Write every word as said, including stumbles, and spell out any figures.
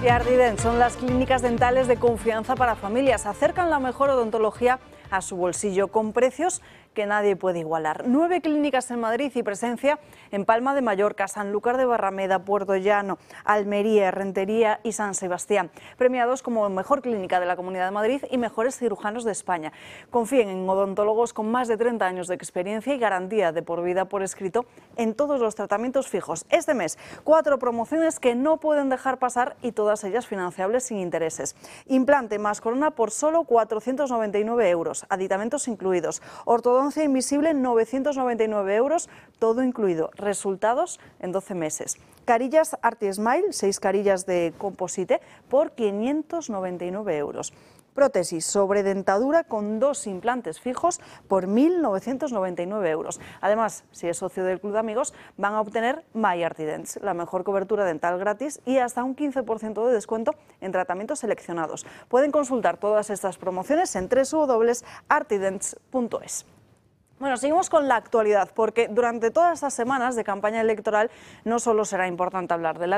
Y Artident son las clínicas dentales de confianza para familias. Acercan la mejor odontología a su bolsillo con precios que nadie puede igualar. Nueve clínicas en Madrid y presencia en Palma de Mallorca, Sanlúcar de Barrameda, Puerto Llano, Almería, Rentería y San Sebastián. Premiados como mejor clínica de la Comunidad de Madrid y mejores cirujanos de España. Confíen en odontólogos con más de treinta años de experiencia y garantía de por vida por escrito en todos los tratamientos fijos. Este mes, cuatro promociones que no pueden dejar pasar y todas ellas financiables sin intereses. Implante más corona por solo cuatrocientos noventa y nueve euros, aditamentos incluidos. Ortodoncia invisible novecientos noventa y nueve euros, todo incluido. Resultados en doce meses. Carillas ArtiSmile, seis carillas de composite por quinientos noventa y nueve euros. Prótesis sobre dentadura con dos implantes fijos por mil novecientos noventa y nueve euros. Además, si es socio del Club de Amigos, van a obtener MyArtidents, la mejor cobertura dental gratis y hasta un quince por ciento de descuento en tratamientos seleccionados. Pueden consultar todas estas promociones en doble u doble u doble u punto artidents punto es. Bueno, seguimos con la actualidad, porque durante todas estas semanas de campaña electoral no solo será importante hablar de la